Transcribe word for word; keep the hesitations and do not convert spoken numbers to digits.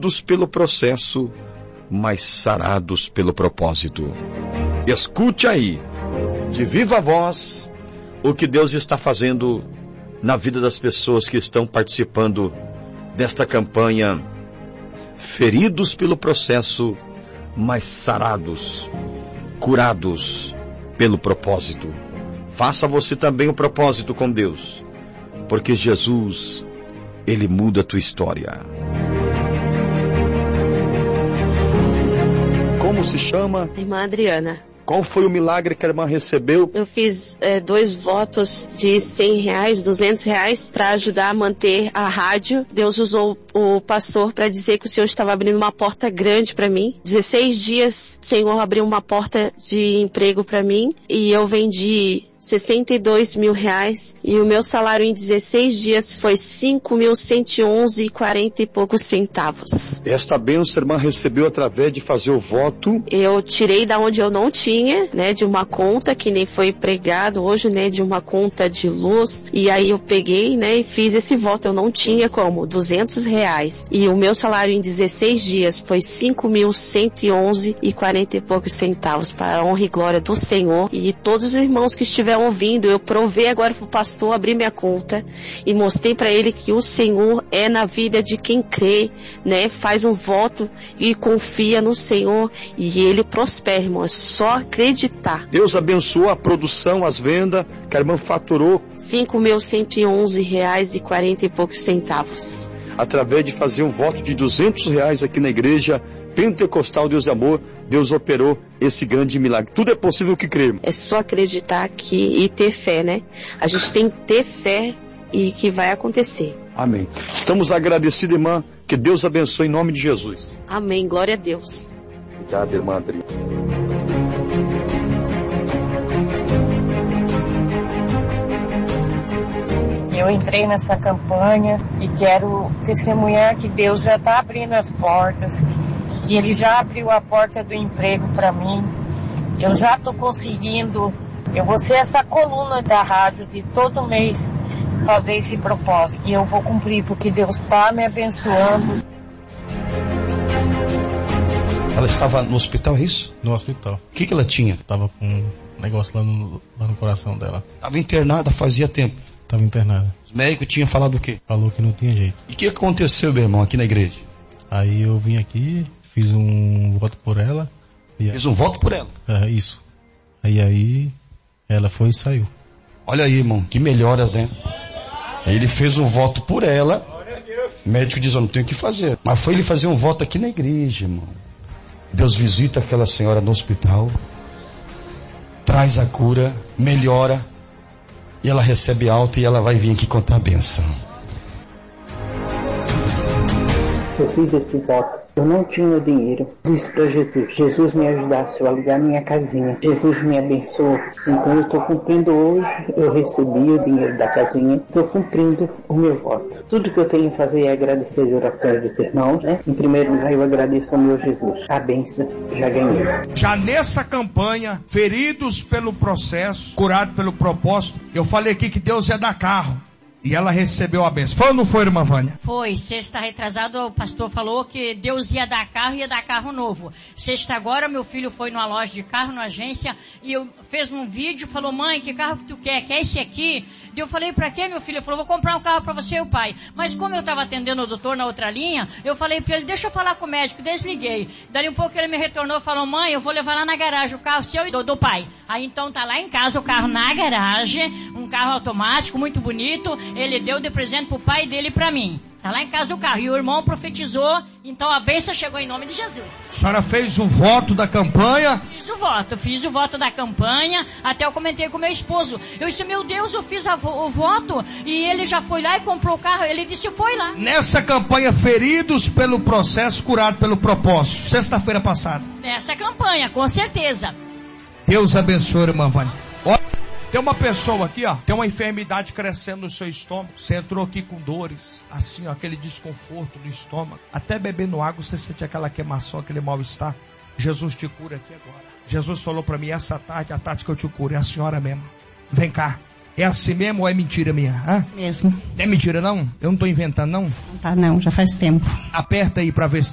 feridos pelo processo, mas sarados pelo propósito. Escute aí, de viva voz, o que Deus está fazendo na vida das pessoas que estão participando desta campanha, feridos pelo processo, mas sarados, curados pelo propósito. Faça você também o propósito com Deus, porque Jesus, Ele muda a tua história. Como se chama? Irmã Adriana. Qual foi o milagre que a irmã recebeu? Eu fiz é, dois votos de cem reais, duzentos reais, para ajudar a manter a rádio. Deus usou o pastor para dizer que o Senhor estava abrindo uma porta grande para mim. dezesseis dias, o Senhor abriu uma porta de emprego para mim e eu vendi sessenta e dois mil reais e o meu salário em dezesseis dias foi cinco mil cento e onze e quarenta e poucos centavos. Esta bênção a irmã recebeu através de fazer o voto. Eu tirei da onde eu não tinha, né, de uma conta que nem foi pregado hoje, né, de uma conta de luz, e aí eu peguei, né, e fiz esse voto. Eu não tinha como, duzentos reais, e o meu salário em dezesseis dias foi cinco mil cento e onze e quarenta e poucos centavos, para a honra e glória do Senhor. E todos os irmãos que estiveram ouvindo, eu provei agora pro pastor abrir minha conta e mostrei para ele que o Senhor é na vida de quem crê, né? Faz um voto e confia no Senhor e ele prospera, irmão. É só acreditar. Deus abençoou a produção, as vendas, que a irmã faturou cinco mil cento e onze reais e quarenta e poucos centavos. Através de fazer um voto de duzentos reais aqui na igreja Pentecostal Deus de Amor, Deus operou esse grande milagre. Tudo é possível que cremos. É só acreditar aqui e ter fé, né? A gente tem que ter fé e que vai acontecer. Amém. Estamos agradecidos, irmã. Que Deus abençoe em nome de Jesus. Amém. Glória a Deus. Obrigado, irmã Adriana. Eu entrei nessa campanha e quero testemunhar que Deus já está abrindo as portas, que Ele já abriu a porta do emprego para mim. Eu já estou conseguindo, eu vou ser essa coluna da rádio de todo mês fazer esse propósito. E eu vou cumprir, porque Deus está me abençoando. Ela estava no hospital, é isso? No hospital. O que, que ela tinha? Tava com um negócio lá no, lá no coração dela. Estava internada fazia tempo. Estava internada. Os médicos tinham falado o quê? Falou que não tinha jeito. E o que aconteceu, meu irmão, aqui na igreja? Aí eu vim aqui, fiz um voto por ela. E Fiz um voto por ela? É, isso. Aí aí ela foi e saiu. Olha aí, irmão, que melhoras, né? Aí ele fez um voto por ela. O médico diz, eu não tenho o que fazer. Mas foi ele fazer um voto aqui na igreja, irmão. Deus visita aquela senhora no hospital, traz a cura, melhora, e ela recebe alta e ela vai vir aqui contar a bênção. Eu fiz esse voto. Eu não tinha dinheiro. Disse para Jesus, Jesus me ajudasse a alugar minha casinha. Jesus me abençoou. Então eu estou cumprindo hoje. Eu recebi o dinheiro da casinha. Estou cumprindo o meu voto. Tudo que eu tenho a fazer é agradecer as orações dos irmãos, né? Em primeiro lugar eu agradeço ao meu Jesus. A bênção já ganhei. Já nessa campanha, feridos pelo processo, curados pelo propósito, eu falei aqui que Deus ia dar carro. E ela recebeu a bênção. Foi ou não foi, irmã Vânia? Foi. Sexta retrasado, o pastor falou que Deus ia dar carro e ia dar carro novo. Sexta agora, meu filho foi numa loja de carro, numa agência, e eu fez um vídeo, falou, mãe, que carro que tu quer? Quer esse aqui? E eu falei, pra quê, meu filho? Ele falou, vou comprar um carro pra você e o pai. Mas como eu estava atendendo o doutor na outra linha, eu falei pra ele, deixa eu falar com o médico, desliguei. Dali um pouco ele me retornou e falou, mãe, eu vou levar lá na garagem o carro seu e do, do pai. Aí então tá lá em casa o carro na garagem, um carro automático, muito bonito. Ele deu de presente pro pai dele e pra mim. Tá lá em casa o carro. E o irmão profetizou, então a bênção chegou em nome de Jesus. A senhora fez o voto da campanha? Fiz o voto, fiz o voto da campanha, até eu comentei com meu esposo. Eu disse, meu Deus, eu fiz a, o voto e ele já foi lá e comprou o carro. Ele disse, foi lá. Nessa campanha, feridos pelo processo, curados pelo propósito. Sexta-feira passada. Nessa campanha, com certeza. Deus abençoe, irmã Vânia. Olha. Tem uma pessoa aqui, ó, tem uma enfermidade crescendo no seu estômago. Você entrou aqui com dores, assim, ó, aquele desconforto no estômago. Até bebendo água, você sente aquela queimação, aquele mal-estar. Jesus te cura aqui agora. Jesus falou pra mim, essa tarde, a tarde que eu te curo, é a senhora mesmo. Vem cá. É assim mesmo ou é mentira minha? Hã? Mesmo. É mentira não? Eu não tô inventando não? Não tá não, já faz tempo. Aperta aí pra ver se